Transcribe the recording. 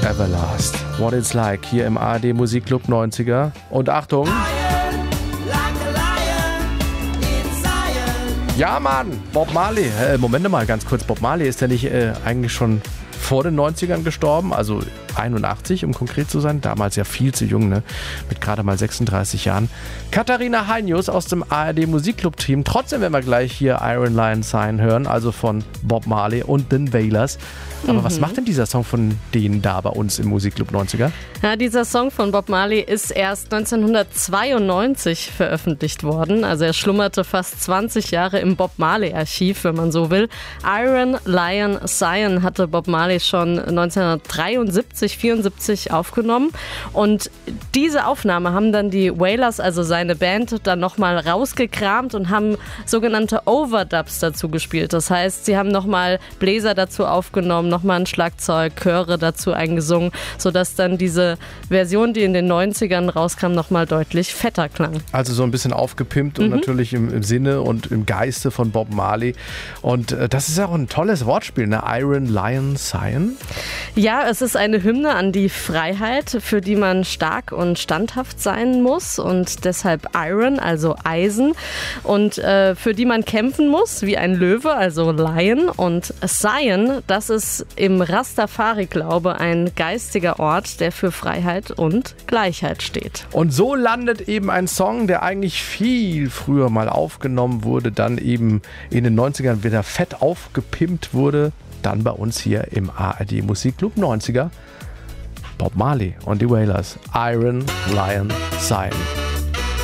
Everlast. What It's Like hier im ARD Musikclub 90er. Und Achtung! Ja, Mann! Bob Marley. Moment mal, ganz kurz. Bob Marley ist ja nicht eigentlich schon vor den 90ern gestorben, also 81, um konkret zu sein. Damals ja viel zu jung, ne? Mit gerade mal 36 Jahren. Katharina Heinius aus dem ARD Musikclub-Team. Trotzdem werden wir gleich hier Iron Lion Sign hören, also von Bob Marley und den Wailers. Aber was macht denn dieser Song von denen da bei uns im Musikclub 90er? Ja, dieser Song von Bob Marley ist erst 1992 veröffentlicht worden. Also er schlummerte fast 20 Jahre im Bob Marley-Archiv, wenn man so will. Iron Lion Sign hatte Bob Marley schon 1973, 74 aufgenommen. Und diese Aufnahme haben dann die Wailers, also seine Band, dann nochmal rausgekramt und haben sogenannte Overdubs dazu gespielt. Das heißt, sie haben nochmal Bläser dazu aufgenommen, nochmal ein Schlagzeug, Chöre dazu eingesungen, sodass dann diese Version, die in den 90ern rauskam, nochmal deutlich fetter klang. Also so ein bisschen aufgepimpt und natürlich im Sinne und im Geiste von Bob Marley. Und das ist ja auch ein tolles Wortspiel, ne? Iron Lion Sign. Ja, es ist eine Hymne an die Freiheit, für die man stark und standhaft sein muss und deshalb Iron, also Eisen, und für die man kämpfen muss, wie ein Löwe, also Lion, und Zion, das ist im Rastafari-Glaube ein geistiger Ort, der für Freiheit und Gleichheit steht. Und so landet eben ein Song, der eigentlich viel früher mal aufgenommen wurde, dann eben in den 90ern wieder fett aufgepimpt wurde, dann bei uns hier im ARD Musikclub 90er. Bob Marley und die Wailers, Iron Lion Sign.